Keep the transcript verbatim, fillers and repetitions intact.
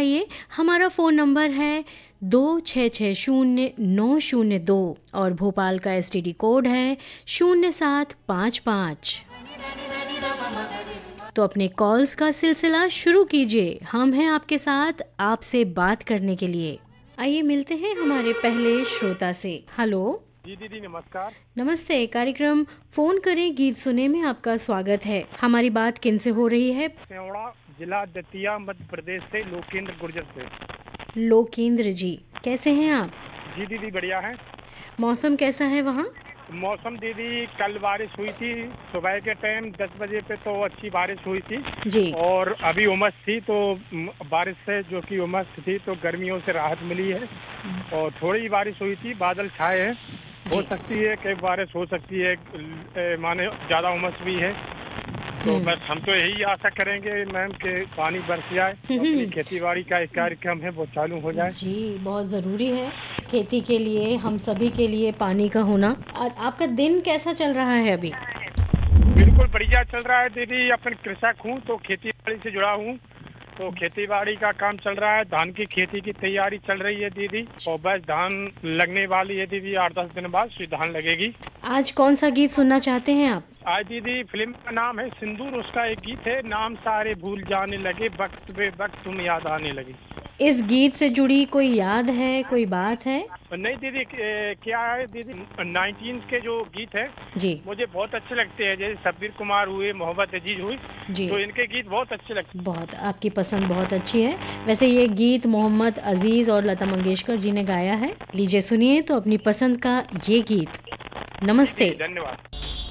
उठाइए। हमारा phone number है दो छः छः शून्य नौ शून्य दो और भोपाल का एस टी डी कोड है शून्य सात पाँच पाँच। तो अपने कॉल्स का सिलसिला शुरू कीजिए, हम हैं आपके साथ आपसे बात करने के लिए। आइए मिलते हैं हमारे पहले श्रोता से। हेलो जी दीदी नमस्कार। नमस्ते, कार्यक्रम फोन करें गीत सुने में आपका स्वागत है। हमारी बात किन से हो रही है? सेवड़ा, जिला दतिया, मध्य प्रदेश से लोकेंद्र गुर्जर से। लोकेंद्र जी, कैसे हैं आप? जी दीदी बढ़िया है। मौसम कैसा है वहाँ? मौसम दीदी कल बारिश हुई थी सुबह के टाइम दस बजे पे, तो अच्छी बारिश हुई थी जी। और अभी उमस थी, तो बारिश से जो कि उमस थी तो गर्मियों से राहत मिली है और थोड़ी बारिश हुई थी, बादल छाए हैं, हो सकती है कई बारिश हो सकती है, माने ज़्यादा उमस भी है, तो बस हम तो यही आशा करेंगे मैम कि पानी बरस जाए, तो अपनी खेती बाड़ी का एक कार्यक्रम है वो चालू हो जाए। जी, बहुत ज़रूरी है खेती के लिए, हम सभी के लिए पानी का होना। और आपका दिन कैसा चल रहा है अभी? बिल्कुल बढ़िया चल रहा है दीदी। अपन कृषक हूँ तो खेती बाड़ी से जुड़ा हूँ, तो खेती बाड़ी का काम चल रहा है। धान की खेती की तैयारी चल रही है दीदी, और बस धान लगने वाली है दीदी, आठ दस दिन बाद फिर धान लगेगी। आज कौन सा गीत सुनना चाहते हैं आप? आज दीदी फिल्म का नाम है सिंदूर, उसका एक गीत है, नाम सारे भूल जाने लगे, वक्त बे वक्त तुम याद आने लगी। इस गीत से जुड़ी कोई याद है, कोई बात है? नहीं दीदी, क्या है दीदी, नाइनटीन के जो गीत है जी मुझे बहुत अच्छे लगते हैं, जैसे शब्बीर कुमार हुए, मोहम्मद अजीज हुई, जी, तो इनके गीत बहुत अच्छे लगते हैं। बहुत, आपकी पसंद बहुत अच्छी है। वैसे ये गीत मोहम्मद अजीज और लता मंगेशकर जी ने गाया है। लीजिए सुनिए तो अपनी पसंद का ये गीत। नमस्ते। धन्यवाद।